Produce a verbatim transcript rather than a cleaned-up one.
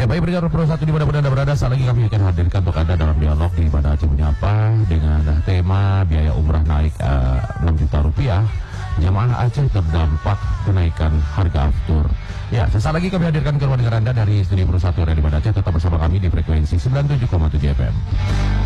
Ya baik, pendengar Pro satu dimanapun Anda berada, saat lagi kami akan hadirkan untuk Anda dalam dialog di Ibadah Aceh Menyapa dengan tema biaya umrah naik uh, enam juta rupiah. Jamaah Aceh terdampak kenaikan harga aftur. Ya, sesaat lagi kami hadirkan ke ruang dengar Anda dari studio Pro satu Radio Ibadah Aceh. Tetap bersama kami di frekuensi sembilan puluh tujuh koma tujuh F M.